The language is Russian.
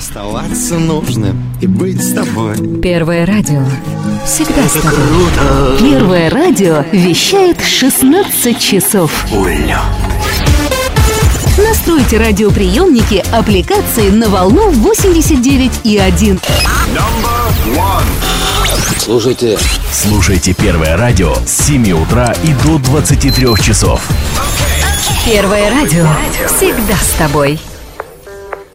Оставаться нужно и быть с тобой. Первое радио. Всегда с тобой. Круто! Первое радио вещает 16 часов. Уля! Настройте радиоприемники аппликации на волну 89,1. Слушайте Первое радио с 7 утра и до 23 часов. Первое радио. Всегда с тобой.